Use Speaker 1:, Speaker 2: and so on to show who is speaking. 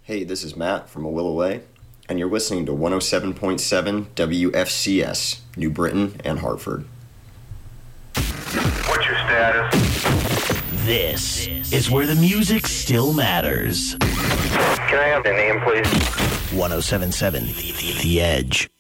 Speaker 1: Hey, this is Matt from A Will Away, and you're listening to 107.7 WFCS, New Britain and Hartford.
Speaker 2: What's your status?
Speaker 3: This is where the music still matters.
Speaker 2: Can I have the name, please?
Speaker 3: 107.7 The Edge.